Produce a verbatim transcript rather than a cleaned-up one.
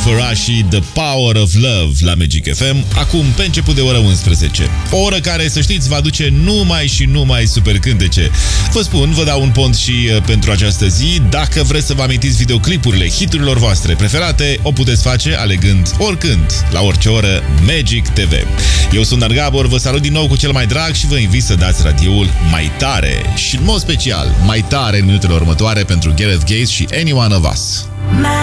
Farashi, The Power of Love la Magic F M, acum pe început de ora unsprezece. O oră care, să știți, va aduce numai și numai super cântece. Vă spun, vă dau un pont și uh, pentru această zi. Dacă vreți să vă amintiți videoclipurile hiturilor voastre preferate, o puteți face alegând oricând, la orice oră, Magic T V. Eu sunt Dan Gabor, vă salut din nou cu cel mai drag și vă invit să dați radioul mai tare și, în mod special, mai tare în minutele următoare pentru Gareth Gates și Any One of Us.